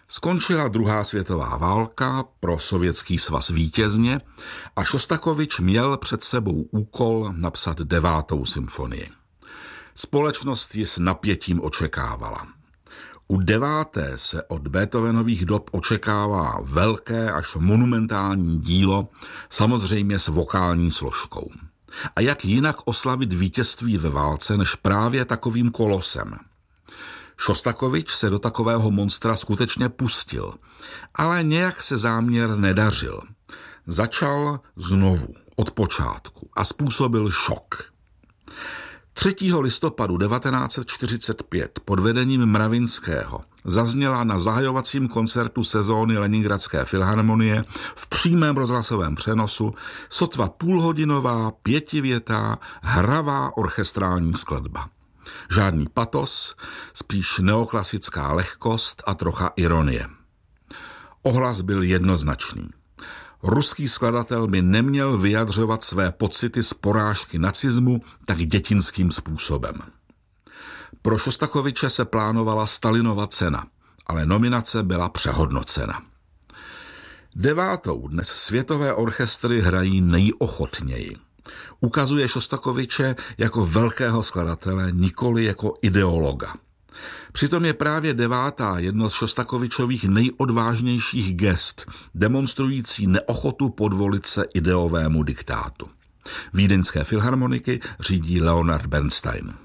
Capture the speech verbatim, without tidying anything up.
Skončila druhá světová válka, pro Sovětský svaz vítězně, a Šostakovič měl před sebou úkol napsat devátou symfonii. Společnost ji s napětím očekávala. U deváté se od Beethovenových dob očekává velké až monumentální dílo, samozřejmě s vokální složkou. A jak jinak oslavit vítězství ve válce, než právě takovým kolosem? Šostakovič se do takového monstra skutečně pustil, ale nějak se záměr nedařil. Začal znovu, od počátku, a způsobil šok. třetího listopadu devatenáct set čtyřicet pět pod vedením Mravinského zazněla na zahajovacím koncertu sezóny Leningradské filharmonie v přímém rozhlasovém přenosu sotva půlhodinová, pětivětá, hravá orchestrální skladba. Žádný patos, spíš neoklasická lehkost a trocha ironie. Ohlas byl jednoznačný. Ruský skladatel by neměl vyjadřovat své pocity z porážky nacismu tak dětinským způsobem. Pro Šostakoviče se plánovala Stalinova cena, ale nominace byla přehodnocena. Devátou dnes světové orchestry hrají nejochotněji. Ukazuje Šostakoviče jako velkého skladatele, nikoli jako ideologa. Přitom je právě devátá jedno z Šostakovičových nejodvážnějších gest, demonstrující neochotu podvolit se ideovému diktátu. Vídeňské filharmoniky řídí Leonard Bernstein.